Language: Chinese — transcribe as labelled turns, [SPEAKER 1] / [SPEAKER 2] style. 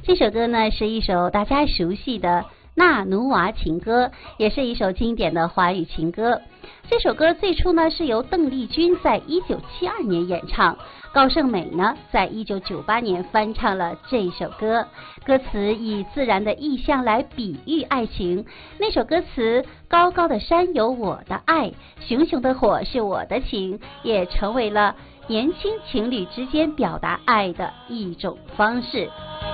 [SPEAKER 1] 这首歌呢是一首大家熟悉的纳努瓦情歌，也是一首经典的华语情歌。这首歌最初呢是由邓丽君在1972年演唱，高胜美呢在1998年翻唱了这首歌。歌词以自然的意象来比喻爱情。那首歌词高高的山有我的爱，熊熊的火是我的情，也成为了年轻情侣之间表达爱的一种方式。